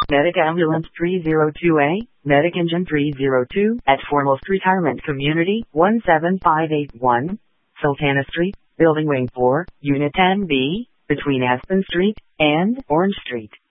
Medic Ambulance 302A, Medic Engine 302 at Foremost Retirement Community, 17581, Sultana Street, Building Wing 4, Unit 10B, between Aspen Street and Orange Street.